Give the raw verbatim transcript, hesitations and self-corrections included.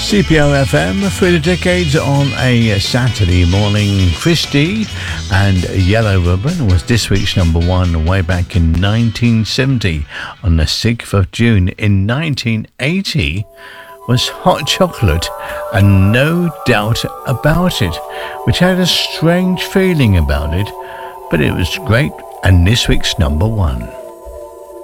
C P O F M through the decades on a Saturday morning. Christie and Yellow Ribbon was this week's number one way back in nineteen seventy. On the sixth of June in nineteen eighty was Hot Chocolate and No Doubt About It, which had a strange feeling about it, but it was great and this week's number one.